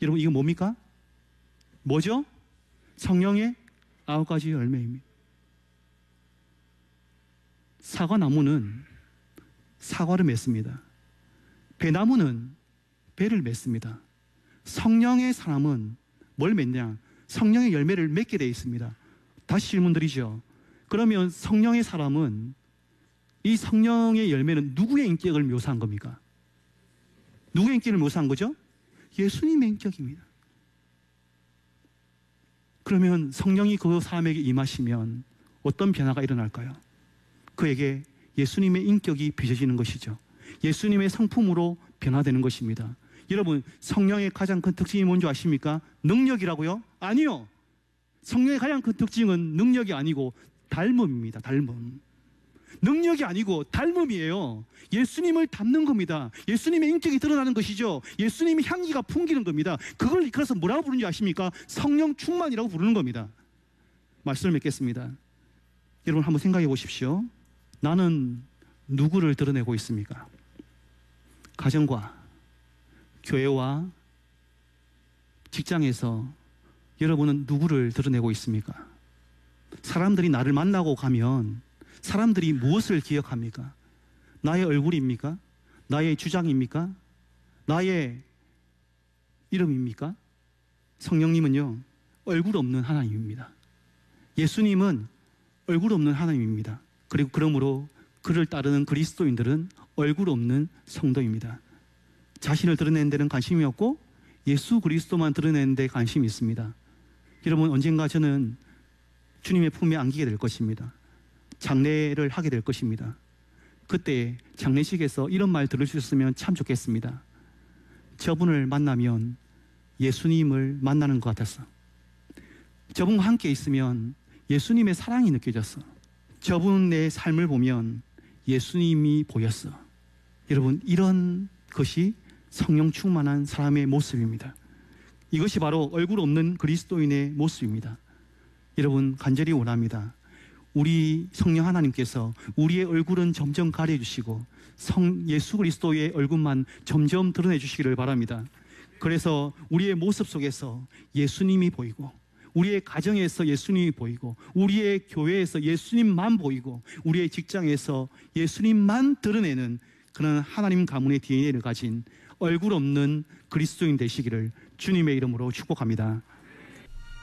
여러분, 이거 뭡니까? 뭐죠? 성령의 9가지 열매입니다. 사과나무는 사과를 맺습니다. 배나무는 배를 맺습니다. 성령의 사람은 뭘 맺냐? 성령의 열매를 맺게 되어 있습니다. 다시 질문 드리죠. 그러면 성령의 사람은, 이 성령의 열매는 누구의 인격을 묘사한 겁니까? 누구의 인격을 묘사한 거죠? 예수님의 인격입니다. 그러면 성령이 그 사람에게 임하시면 어떤 변화가 일어날까요? 그에게 예수님의 인격이 빚어지는 것이죠. 예수님의 성품으로 변화되는 것입니다. 여러분, 성령의 가장 큰 특징이 뭔지 아십니까? 능력이라고요? 아니요. 성령의 가장 큰 특징은 능력이 아니고 닮음입니다. 닮음. 능력이 아니고 닮음이에요. 예수님을 닮는 겁니다. 예수님의 인격이 드러나는 것이죠. 예수님의 향기가 풍기는 겁니다. 그걸 그래서 뭐라고 부르는지 아십니까? 성령 충만이라고 부르는 겁니다. 말씀을 맺겠습니다. 여러분, 한번 생각해 보십시오. 나는 누구를 드러내고 있습니까? 가정과 교회와 직장에서 여러분은 누구를 드러내고 있습니까? 사람들이 나를 만나고 가면 사람들이 무엇을 기억합니까? 나의 얼굴입니까? 나의 주장입니까? 나의 이름입니까? 성령님은요, 얼굴 없는 하나님입니다. 예수님은 얼굴 없는 하나님입니다. 그리고 그러므로 그를 따르는 그리스도인들은 얼굴 없는 성도입니다. 자신을 드러내는 데는 관심이 없고 예수 그리스도만 드러내는 데 관심이 있습니다. 여러분, 언젠가 저는 주님의 품에 안기게 될 것입니다. 장례를 하게 될 것입니다. 그때 장례식에서 이런 말 들으셨으면 참 좋겠습니다. 저분을 만나면 예수님을 만나는 것 같았어. 저분과 함께 있으면 예수님의 사랑이 느껴졌어. 저분의 삶을 보면 예수님이 보였어. 여러분, 이런 것이 성령 충만한 사람의 모습입니다. 이것이 바로 얼굴 없는 그리스도인의 모습입니다. 여러분, 간절히 원합니다. 우리 성령 하나님께서 우리의 얼굴은 점점 가려주시고 예수 그리스도의 얼굴만 점점 드러내 주시기를 바랍니다. 그래서 우리의 모습 속에서 예수님이 보이고, 우리의 가정에서 예수님이 보이고, 우리의 교회에서 예수님만 보이고, 우리의 직장에서 예수님만 드러내는 그런 하나님 가문의 DNA를 가진 얼굴 없는 그리스도인 되시기를 주님의 이름으로 축복합니다.